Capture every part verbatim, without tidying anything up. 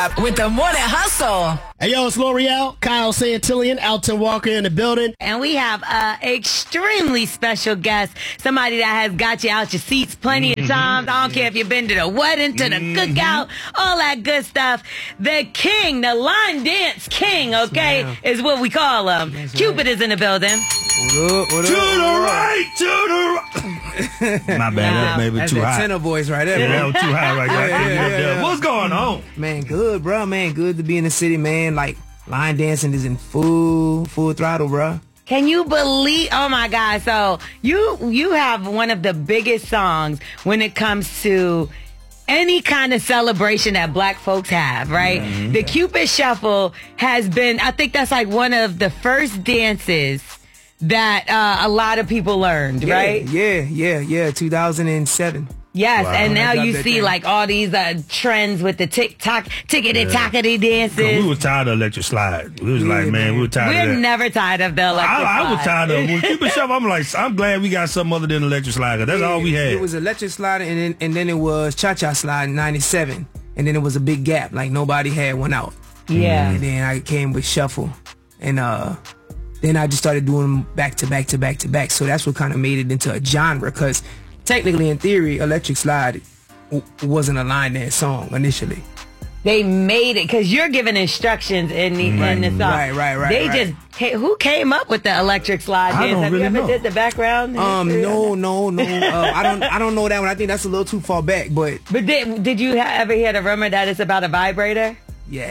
Up with the Morning Hustle. Hey, yo, it's L'Oreal, Kyle Santillion, Alton Walker in the building. And we have an extremely special guest, somebody that has got you out your seats plenty of times. I don't care if you've been to the wedding, to the cookout, all that good stuff. The king, the line dance king, okay, yes, is what we call him. That's Cupid right. is in the building. What up, what up, to the right, to the right. My bad, nah, that maybe that's too that high. tenor voice right there. Yeah, bro. that was too high right there. Yeah, yeah, yeah, yeah. What's going on? Man, good, bro. Man, good to be in the city, man. Like, line dancing is in full, full throttle, bro. Can you believe? Oh my God! So you you have one of the biggest songs when it comes to any kind of celebration that black folks have, right? Mm-hmm. The Cupid Shuffle has been, I think that's like one of the first dances that uh, a lot of people learned, yeah, right? Yeah, yeah, yeah, two thousand seven. Yes, wow. And now you see thing. like all these uh, trends with the tick-tock, tickety-tockety dances. We were tired of electric slide. We was yeah, like, man, man, we were tired we're of that. We're never tired of the electric I, slide. I was tired of it. When Cupid Shuffle, I'm like, I'm glad we got something other than electric slide. That's yeah, all we had. It was electric slide, and then, and then it was cha-cha slide in ninety-seven. And then it was a big gap, like nobody had one out. Yeah. And then I came with shuffle. And uh, then I just started doing them back to back to back to back. So that's what kind of made it into a genre, because technically, in theory, electric slide wasn't a line dance song initially. They made it because you're giving instructions in the, right, in the song. Right, right, right. They right. just hey, who came up with the electric slide dance? I don't Have really you ever know. did the background? Um, no, no, no. uh, I don't, I don't know that one. I think that's a little too far back. But but did did you ha- ever hear the rumor that it's about a vibrator? Yeah.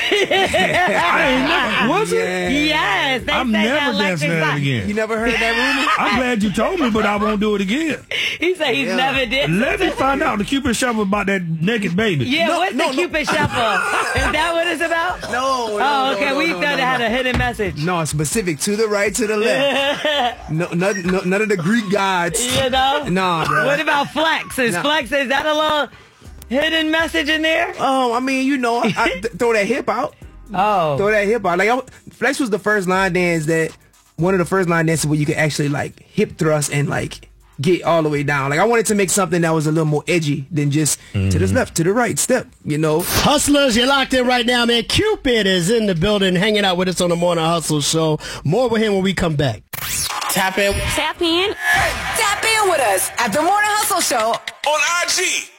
I ain't never, was yeah. it? Yes. They I'm never dancing that again. You never heard that rumor? I'm glad you told me, but I won't do it again. He said he's yeah. never did. Let me find out the Cupid Shuffle about that naked baby. Yeah, no, what's no, the no. Cupid Shuffle? Is that what it's about? No. no oh, okay. No, no, we no, thought no, it had no. a hidden message. No, specific to the right, to the left. no, none, no, none of the Greek gods. You know? Nah, bro. What about Flex? Is nah. Flex, is that a little hidden message in there? Oh, I mean, you know, I, I th- throw that hip out. Oh, throw that hip out. Like I, Flex was the first line dance that one of the first line dances where you could actually like hip thrust and like get all the way down. Like I wanted to make something that was a little more edgy than just mm-hmm. to the left, to the right step. You know, hustlers, you're locked in right now, man. Cupid is in the building, hanging out with us on the Morning Hustle Show. More with him when we come back. Tap in. Tap in. Tap in with us at the Morning Hustle Show on I G.